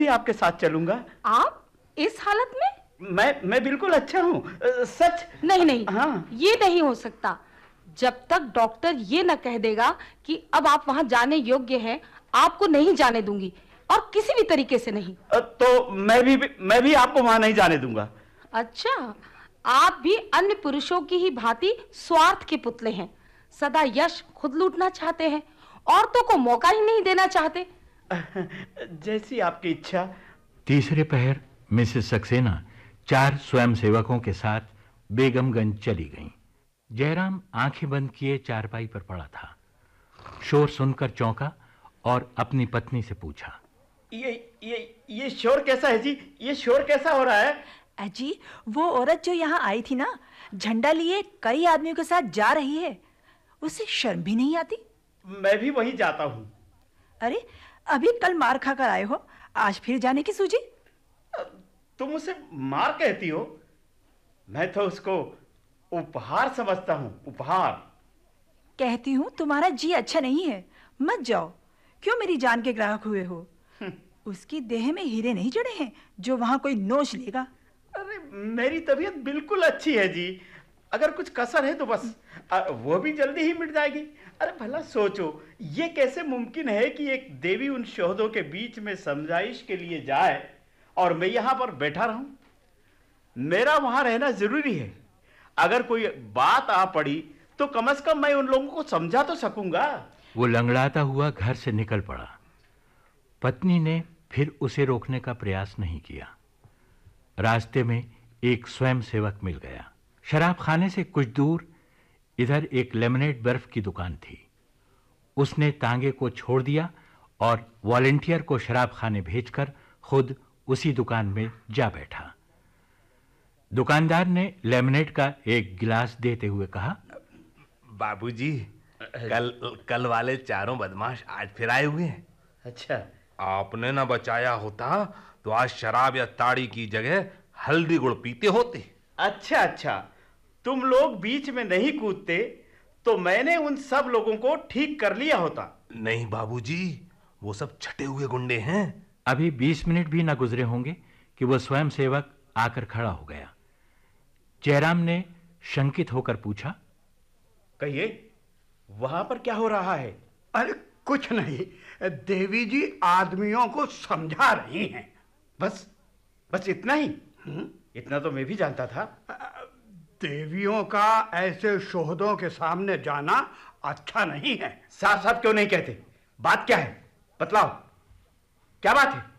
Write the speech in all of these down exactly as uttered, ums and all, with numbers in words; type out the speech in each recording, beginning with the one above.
भी आपके साथ चलूंगा। आप इस हालत में? मैं मैं बिल्कुल अच्छा हूँ, सच। नहीं नहीं, हाँ, ये नहीं हो सकता। जब तक डॉक्टर ये न कह देगा कि अब आप वहां जाने योग्य हैं, आपको नहीं जाने दूंगी, और किसी भी तरीके से नहीं। तो मैं भी मैं भी आपको वहां नहीं जाने दूंगा। अच्छा, आप भी अन्य पुरुषों की ही भांति स्वार्थ के पुतले हैं। सदा यश खुद लूटना चाहते हैं, औरतों को मौका ही नहीं देना चाहते। जैसी आपकी इच्छा। तीसरे पहर मिसेस सक्सेना चार स्वयंसेवकों के साथ बेगमगंज चली गईं। जयराम आंखें बंद किए चारपाई पर पड़ा था। शोर सुनकर चौंका और अपनी पत्नी से पूछा, ये ये ये शोर कैसा है जी? ये शोर कैसा हो रहा है? अजी, वो औरत जो यहाँ आई थी ना, झंडा लिए कई आदमियों के साथ जा रही है। उसे शर्म भी नहीं आती? मैं भी वहीं जाता हूँ। अरे, अभी कल मार खाकर आए हो, आज फिर जाने की सूझी? तुम उसे मार कहती हो? मैं तो उसको उपहार समझता हूँ, उपहार। कहती हूँ तुम्हारा जी अच्छा नहीं है, मत जाओ। क्यों मेरी जान के ग्राहक हुए हो? उसकी देह में हीरे नहीं जड़े हैं जो वहां कोई नोच लेगा। अरे, मेरी तबीयत बिल्कुल अच्छी है जी। अगर कुछ कसर है तो बस आ, वो भी जल्दी ही मिट जाएगी। अरे भला सोचो, ये कैसे मुमकिन है कि एक देवी उन शोहदों के बीच में समझाइश के लिए जाए और मैं यहां पर बैठा रहूं? मेरा वहां रहना जरूरी है। अगर कोई बात आ पड़ी तो कम से कम मैं उन लोगों को समझा तो सकूंगा। वो लंगड़ाता हुआ घर से निकल पड़ा। पत्नी ने फिर उसे रोकने का प्रयास नहीं किया। रास्ते में एक स्वयंसेवक मिल गया। शराब खाने से कुछ दूर इधर एक लेमनेड बर्फ की दुकान थी। उसने तांगे को छोड़ दिया और वॉलंटियर को शराब खाने भेजकर खुद उसी दुकान में जा बैठा। दुकानदार ने लेमनेड का एक गिलास देते हुए कहा, बाबूजी, कल कल वाले चारों बदमाश आज फिर आए हुए हैं। अच्छा, आपने ना बचाया होता तो आज शराब या ताड़ी की जगह हल्दी गुड़ पीते होते। अच्छा अच्छा, तुम लोग बीच में नहीं कूदते तो मैंने उन सब लोगों को ठीक कर लिया होता। नहीं बाबूजी, वो सब छटे हुए गुंडे हैं। अभी बीस मिनट भी ना गुजरे होंगे कि वो स्वयंसेवक आकर खड़ा हो गया। जयराम ने शंकित होकर पूछा, कहिए, वहां पर क्या हो रहा है? अरे कुछ नहीं, देवी जी आदमियों को समझा रही हैं। बस बस इतना ही? हुँ? इतना तो मैं भी जानता था। देवियों का ऐसे शोहदों के सामने जाना अच्छा नहीं है। साफ साफ क्यों नहीं कहते? बात क्या है, बतलाओ, क्या बात है?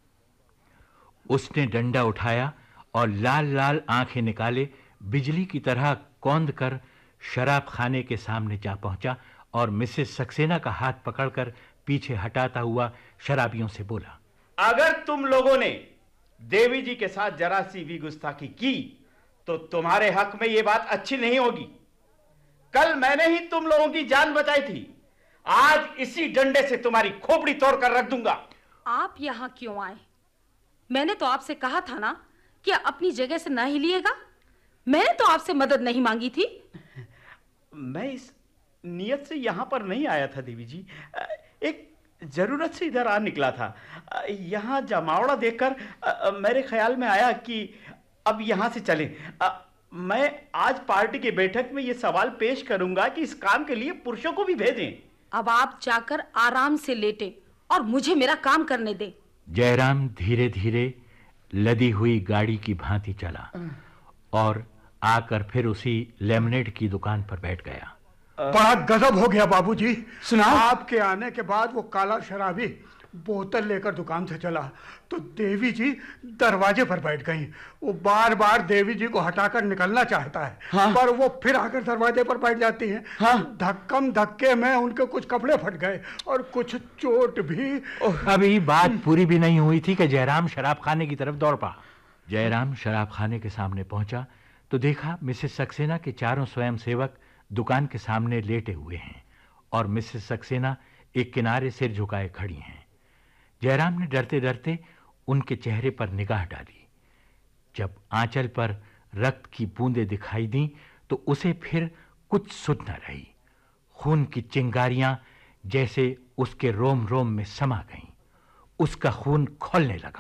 उसने डंडा उठाया और लाल लाल आंखें निकाले बिजली की तरह कौंध कर शराब खाने के सामने जा पहुंचा और मिसेस सक्सेना का हाथ पकड़कर पीछे हटाता हुआ शराबियों से बोला, अगर तुम लोगों ने देवी जी के साथ जरा सी भी गुस्ताखी की तो तुम्हारे हक में यह बात अच्छी नहीं होगी। कल मैंने ही तुम लोगों की जान बचाई थी, आज इसी डंडे से तुम्हारी खोपड़ी तोड़कर रख दूंगा। आप यहां क्यों आए? मैंने तो आपसे कहा था ना कि अपनी जगह से ना हिलिएगा। मैंने तो आपसे मदद नहीं मांगी थी। मैं इस नियत से यहां पर नहीं आया था देवी जी, एक जरूरत से इधर आ निकला था। यहां जमावड़ा देखकर मेरे ख्याल में आया कि अब यहां से चलें। मैं आज पार्टी की बैठक में यह सवाल पेश करूंगा कि इस काम के लिए पुरुषों को भी भेजें। अब आप जाकर आराम से लेटें और मुझे मेरा काम करने दें। जयराम धीरे धीरे लदी हुई गाड़ी की भांति चला और आकर फिर उसी लेमनेड की दुकान पर बैठ गया। बड़ा गजब हो गया बाबूजी। सुनाओ। आपके आने के बाद वो काला शराबी बोतल लेकर दुकान से चला तो देवी जी दरवाजे पर बैठ गईं। वो बार बार देवी जी को हटाकर निकलना चाहता है। हाँ? पर वो फिर आकर दरवाजे पर बैठ जाती हैं। हाँ? धक्कम धक्के में उनके कुछ कपड़े फट गए और कुछ चोट भी। अभी बात पूरी भी नहीं हुई थी कि जयराम शराब खाने की तरफ दौड़ पड़ा। जयराम शराब खाने के सामने पहुंचा तो देखा मिसेस सक्सेना के चारों स्वयंसेवक दुकान के सामने लेटे हुए हैं और मिसेस सक्सेना एक किनारे सिर झुकाए खड़ी हैं। जयराम ने डरते डरते उनके चेहरे पर निगाह डाली। जब आंचल पर रक्त की बूंदें दिखाई दी तो उसे फिर कुछ सुध न रही। खून की चिंगारियां जैसे उसके रोम रोम में समा गईं। उसका खून खौलने लगा।